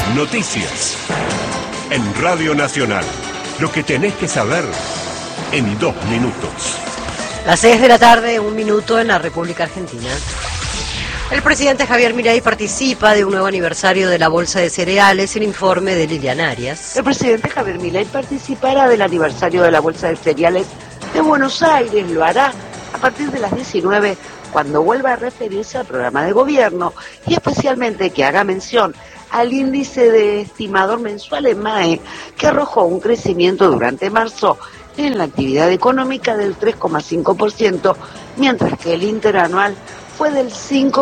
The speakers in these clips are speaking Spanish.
Noticias. En Radio Nacional. Lo que tenés que saber en 2 minutos. Las 6 de la tarde, 1 minuto en la República Argentina. El presidente Javier Milei participa de un nuevo aniversario de la Bolsa de Cereales, el informe de Lilian Arias. El presidente Javier Milei participará del aniversario de la Bolsa de Cereales de Buenos Aires. Lo hará a partir de las 19, cuando vuelva a referirse al programa de gobierno y especialmente que haga mención al índice de estimador mensual EMAE, que arrojó un crecimiento durante marzo en la actividad económica del 3,5%, mientras que el interanual fue del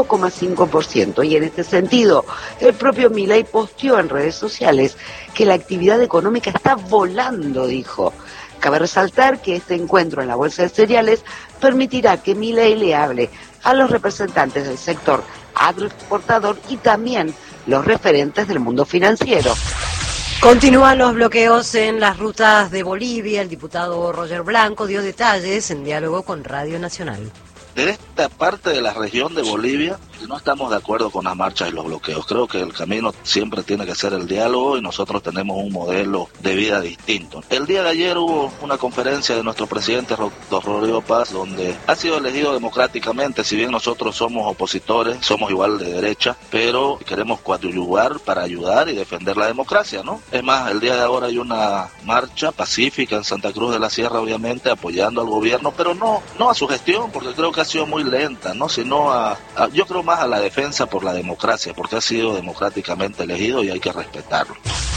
5,5%. Y en este sentido, el propio Milei posteó en redes sociales que la actividad económica está volando, dijo. Cabe resaltar que este encuentro en la Bolsa de Cereales permitirá que Milei le hable a los representantes del sector agroexportador y también los referentes del mundo financiero. Continúan los bloqueos en las rutas de Bolivia. El diputado Roger Blanco dio detalles en diálogo con Radio Nacional. De esta parte de la región de Bolivia no estamos de acuerdo con las marchas y los bloqueos. Creo que el camino siempre tiene que ser el diálogo y nosotros tenemos un modelo de vida distinto. El día de ayer hubo una conferencia de nuestro presidente Rodrigo Paz, donde ha sido elegido democráticamente. Si bien nosotros somos opositores, somos igual de derecha, pero queremos coadyuvar para ayudar y defender la democracia, ¿no? Es más, el día de ahora hay una marcha pacífica en Santa Cruz de la Sierra, obviamente, apoyando al gobierno, pero no a su gestión, porque creo que ha sido muy lenta, ¿no? Sino yo creo más a la defensa por la democracia, porque ha sido democráticamente elegido y hay que respetarlo.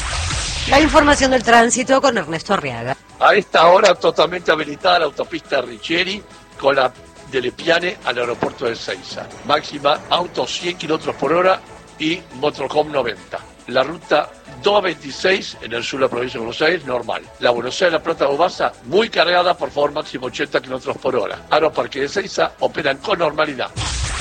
La información del tránsito con Ernesto Arriaga. A esta hora totalmente habilitada la autopista Richieri con la de Lepiane al aeropuerto de Ezeiza. Máxima autos 100 km por hora y motorhome 90. La ruta 226 en el sur de la provincia de Buenos Aires, normal. La Buenos Aires, La Plata, Bobasa, muy cargada, por favor, máximo 80 km por hora. Aeroparque de Ezeiza operan con normalidad.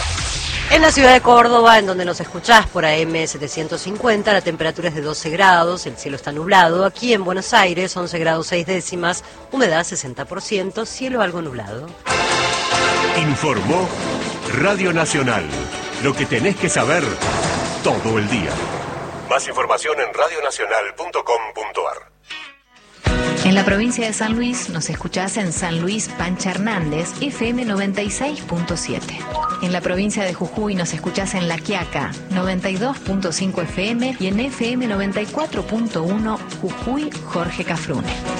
En la ciudad de Córdoba, en donde nos escuchás por AM 750, la temperatura es de 12 grados, el cielo está nublado. Aquí en Buenos Aires, 11 grados 6 décimas, humedad 60%, cielo algo nublado. Informó Radio Nacional. Lo que tenés que saber todo el día. Más información en radionacional.com.ar. En la provincia de San Luis nos escuchás en San Luis Pancha Hernández, FM 96.7. En la provincia de Jujuy nos escuchás en La Quiaca, 92.5 FM y en FM 94.1 Jujuy Jorge Cafrune.